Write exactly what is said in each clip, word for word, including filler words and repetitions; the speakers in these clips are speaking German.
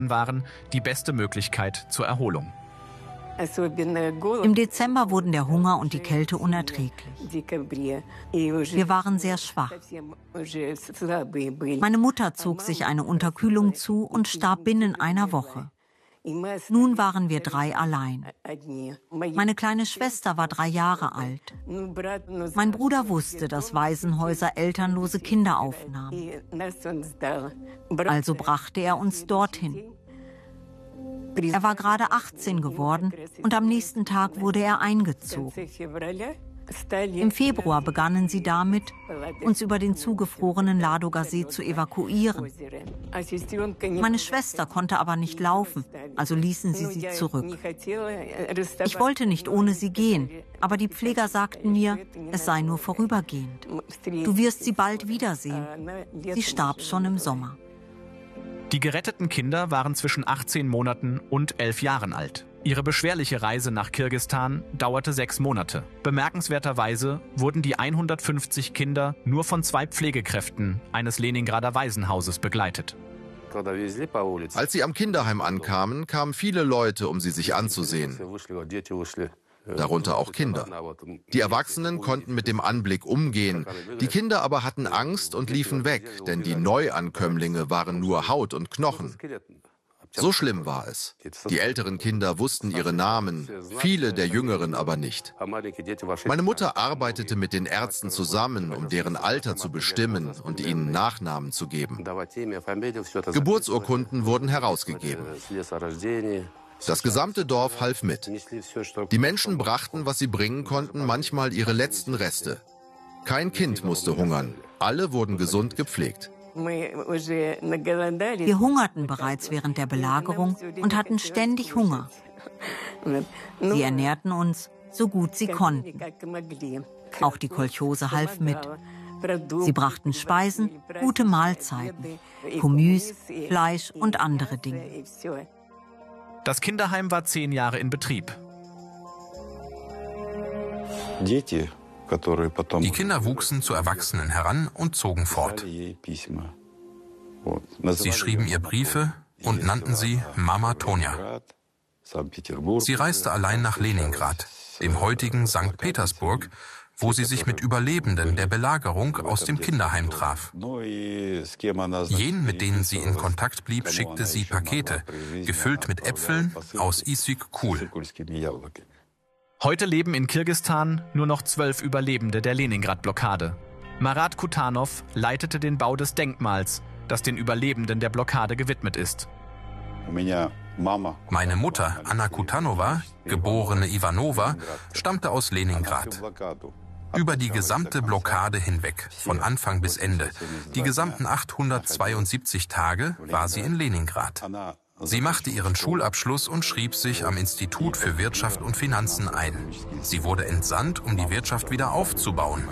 waren die beste Möglichkeit zur Erholung. Im Dezember wurden der Hunger und die Kälte unerträglich. Wir waren sehr schwach. Meine Mutter zog sich eine Unterkühlung zu und starb binnen einer Woche. Nun waren wir drei allein. Meine kleine Schwester war drei Jahre alt. Mein Bruder wusste, dass Waisenhäuser elternlose Kinder aufnahmen. Also brachte er uns dorthin. Er war gerade achtzehn geworden und am nächsten Tag wurde er eingezogen. Im Februar begannen sie damit, uns über den zugefrorenen Ladoga-See zu evakuieren. Meine Schwester konnte aber nicht laufen, also ließen sie sie zurück. Ich wollte nicht ohne sie gehen, aber die Pfleger sagten mir, es sei nur vorübergehend. Du wirst sie bald wiedersehen. Sie starb schon im Sommer. Die geretteten Kinder waren zwischen achtzehn Monaten und elf Jahren alt. Ihre beschwerliche Reise nach Kirgisistan dauerte sechs Monate. Bemerkenswerterweise wurden die hundertfünfzig Kinder nur von zwei Pflegekräften eines Leningrader Waisenhauses begleitet. Als sie am Kinderheim ankamen, kamen viele Leute, um sie sich anzusehen. Darunter auch Kinder. Die Erwachsenen konnten mit dem Anblick umgehen. Die Kinder aber hatten Angst und liefen weg, denn die Neuankömmlinge waren nur Haut und Knochen. So schlimm war es. Die älteren Kinder wussten ihre Namen, viele der Jüngeren aber nicht. Meine Mutter arbeitete mit den Ärzten zusammen, um deren Alter zu bestimmen und ihnen Nachnamen zu geben. Geburtsurkunden wurden herausgegeben. Das gesamte Dorf half mit. Die Menschen brachten, was sie bringen konnten, manchmal ihre letzten Reste. Kein Kind musste hungern. Alle wurden gesund gepflegt. Wir hungerten bereits während der Belagerung und hatten ständig Hunger. Sie ernährten uns, so gut sie konnten. Auch die Kolchose half mit. Sie brachten Speisen, gute Mahlzeiten, Gemüse, Fleisch und andere Dinge. Das Kinderheim war zehn Jahre in Betrieb. Die Kinder wuchsen zu Erwachsenen heran und zogen fort. Sie schrieben ihr Briefe und nannten sie Mama Tonja. Sie reiste allein nach Leningrad, dem heutigen Sankt Petersburg, wo sie sich mit Überlebenden der Belagerung aus dem Kinderheim traf. Jenen, mit denen sie in Kontakt blieb, schickte sie Pakete, gefüllt mit Äpfeln aus Issyk-Kul. Heute leben in Kirgisistan nur noch zwölf Überlebende der Leningrad-Blockade. Marat Kutanov leitete den Bau des Denkmals, das den Überlebenden der Blockade gewidmet ist. Meine Mutter, Anna Kutanova, geborene Ivanova, stammte aus Leningrad. Über die gesamte Blockade hinweg, von Anfang bis Ende, die gesamten achthundertzweiundsiebzig Tage, war sie in Leningrad. Sie machte ihren Schulabschluss und schrieb sich am Institut für Wirtschaft und Finanzen ein. Sie wurde entsandt, um die Wirtschaft wieder aufzubauen.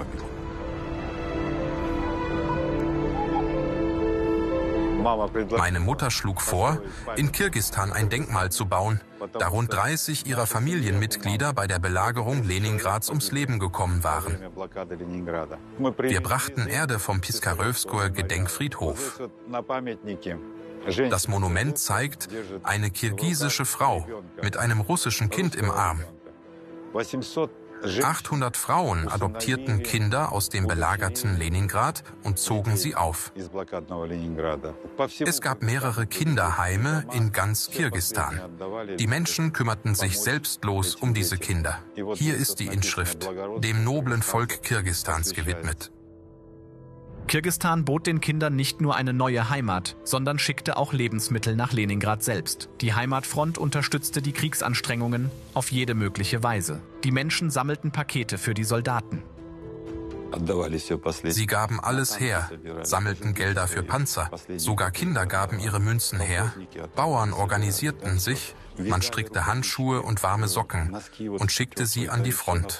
Meine Mutter schlug vor, in Kirgisistan ein Denkmal zu bauen, da rund dreißig ihrer Familienmitglieder bei der Belagerung Leningrads ums Leben gekommen waren. Wir brachten Erde vom Piskarewskoer Gedenkfriedhof. Das Monument zeigt eine kirgisische Frau mit einem russischen Kind im Arm. achthundert Frauen adoptierten Kinder aus dem belagerten Leningrad und zogen sie auf. Es gab mehrere Kinderheime in ganz Kirgisistan. Die Menschen kümmerten sich selbstlos um diese Kinder. Hier ist die Inschrift, dem noblen Volk Kirgisistans gewidmet. Kirgisistan bot den Kindern nicht nur eine neue Heimat, sondern schickte auch Lebensmittel nach Leningrad selbst. Die Heimatfront unterstützte die Kriegsanstrengungen auf jede mögliche Weise. Die Menschen sammelten Pakete für die Soldaten. Sie gaben alles her, sammelten Gelder für Panzer, sogar Kinder gaben ihre Münzen her, Bauern organisierten sich, man strickte Handschuhe und warme Socken und schickte sie an die Front.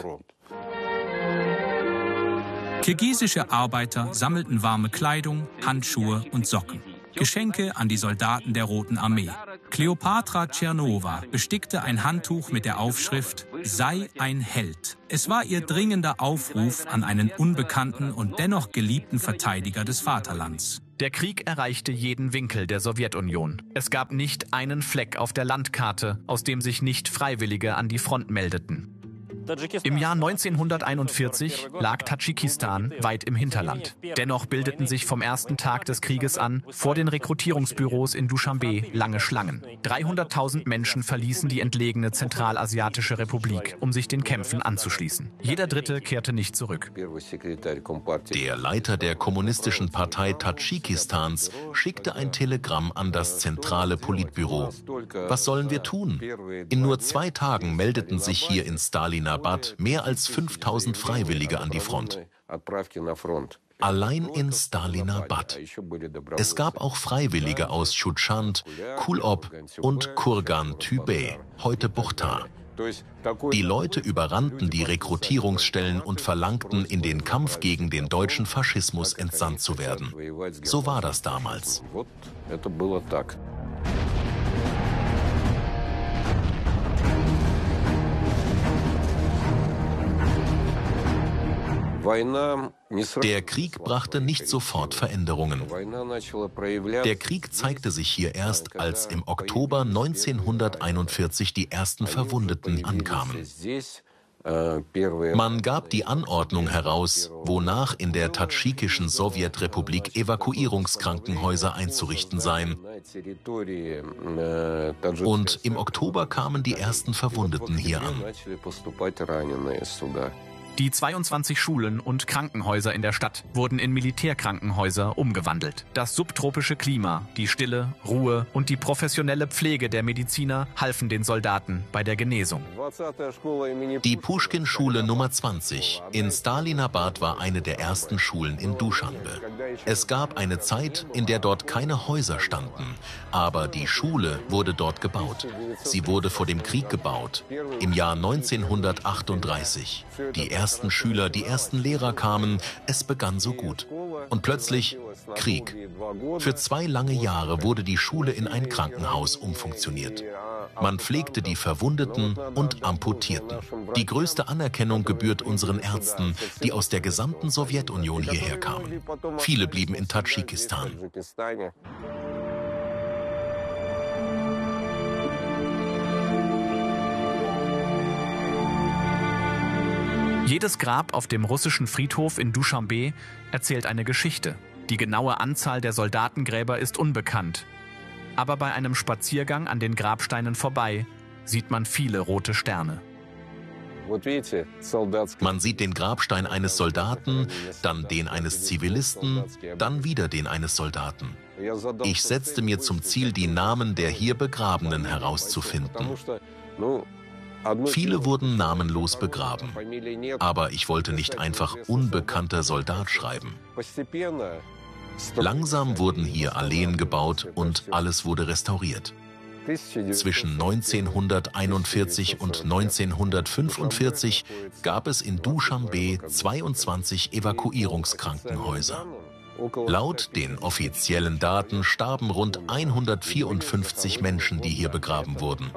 Kirgisische Arbeiter sammelten warme Kleidung, Handschuhe und Socken. Geschenke an die Soldaten der Roten Armee. Kleopatra Tschernova bestickte ein Handtuch mit der Aufschrift »Sei ein Held«. Es war ihr dringender Aufruf an einen unbekannten und dennoch geliebten Verteidiger des Vaterlands. Der Krieg erreichte jeden Winkel der Sowjetunion. Es gab nicht einen Fleck auf der Landkarte, aus dem sich nicht Freiwillige an die Front meldeten. Im Jahr neunzehnhunderteinundvierzig lag Tadschikistan weit im Hinterland. Dennoch bildeten sich vom ersten Tag des Krieges an vor den Rekrutierungsbüros in Duschanbe lange Schlangen. dreihunderttausend Menschen verließen die entlegene Zentralasiatische Republik, um sich den Kämpfen anzuschließen. Jeder Dritte kehrte nicht zurück. Der Leiter der Kommunistischen Partei Tadschikistans schickte ein Telegramm an das zentrale Politbüro. Was sollen wir tun? In nur zwei Tagen meldeten sich hier in Stalinabad mehr als fünftausend Freiwillige an die Front. Allein in Stalinabad. Es gab auch Freiwillige aus Chutschand, Kulop und Kurgan-Tübey, heute Buchta. Die Leute überrannten die Rekrutierungsstellen und verlangten, in den Kampf gegen den deutschen Faschismus entsandt zu werden. So war das damals. Der Krieg brachte nicht sofort Veränderungen. Der Krieg zeigte sich hier erst, als im Oktober neunzehnhunderteinundvierzig die ersten Verwundeten ankamen. Man gab die Anordnung heraus, wonach in der tadschikischen Sowjetrepublik Evakuierungskrankenhäuser einzurichten seien. Und im Oktober kamen die ersten Verwundeten hier an. Die zweiundzwanzig Schulen und Krankenhäuser in der Stadt wurden in Militärkrankenhäuser umgewandelt. Das subtropische Klima, die Stille, Ruhe und die professionelle Pflege der Mediziner halfen den Soldaten bei der Genesung. Die Puschkin-Schule Nummer zwanzig in Stalinabad war eine der ersten Schulen in Duschanbe. Es gab eine Zeit, in der dort keine Häuser standen, aber die Schule wurde dort gebaut. Sie wurde vor dem Krieg gebaut, im Jahr neunzehnhundertachtunddreißig. Die ersten Schüler, die ersten Lehrer kamen, es begann so gut. Und plötzlich Krieg. Für zwei lange Jahre wurde die Schule in ein Krankenhaus umfunktioniert. Man pflegte die Verwundeten und Amputierten. Die größte Anerkennung gebührt unseren Ärzten, die aus der gesamten Sowjetunion hierher kamen. Viele blieben in Tadschikistan. Jedes Grab auf dem russischen Friedhof in Duschanbe erzählt eine Geschichte. Die genaue Anzahl der Soldatengräber ist unbekannt. Aber bei einem Spaziergang an den Grabsteinen vorbei sieht man viele rote Sterne. Man sieht den Grabstein eines Soldaten, dann den eines Zivilisten, dann wieder den eines Soldaten. Ich setzte mir zum Ziel, die Namen der hier Begrabenen herauszufinden. Viele wurden namenlos begraben, aber ich wollte nicht einfach unbekannter Soldat schreiben. Langsam wurden hier Alleen gebaut und alles wurde restauriert. Zwischen neunzehnhunderteinundvierzig und neunzehnhundertfünfundvierzig gab es in Duschanbe zweiundzwanzig Evakuierungskrankenhäuser. Laut den offiziellen Daten starben rund hundertvierundfünfzig Menschen, die hier begraben wurden.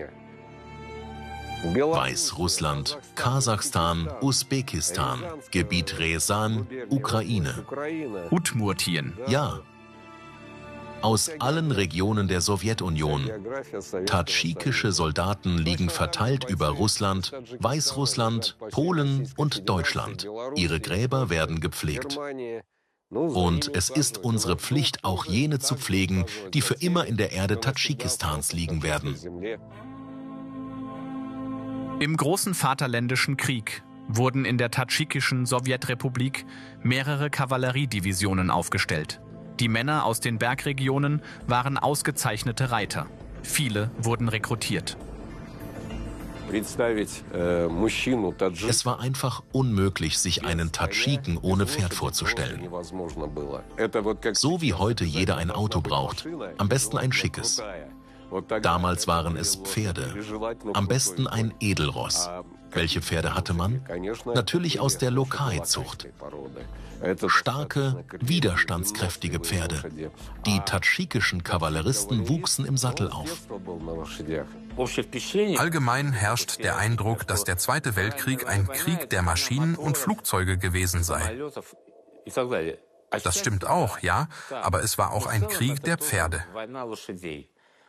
Weißrussland, Kasachstan, Usbekistan, Gebiet Rязань, Ukraine. Udmurtien. Ja. Aus allen Regionen der Sowjetunion. Tadschikische Soldaten liegen verteilt über Russland, Weißrussland, Polen und Deutschland. Ihre Gräber werden gepflegt. Und es ist unsere Pflicht, auch jene zu pflegen, die für immer in der Erde Tadschikistans liegen werden. Im Großen Vaterländischen Krieg wurden in der tadschikischen Sowjetrepublik mehrere Kavalleriedivisionen aufgestellt. Die Männer aus den Bergregionen waren ausgezeichnete Reiter. Viele wurden rekrutiert. Es war einfach unmöglich, sich einen Tadschiken ohne Pferd vorzustellen. So wie heute jeder ein Auto braucht, am besten ein schickes. Damals waren es Pferde, am besten ein Edelross. Welche Pferde hatte man? Natürlich aus der Lokai-Zucht. Starke, widerstandskräftige Pferde. Die tadschikischen Kavalleristen wuchsen im Sattel auf. Allgemein herrscht der Eindruck, dass der Zweite Weltkrieg ein Krieg der Maschinen und Flugzeuge gewesen sei. Das stimmt auch, ja, aber es war auch ein Krieg der Pferde.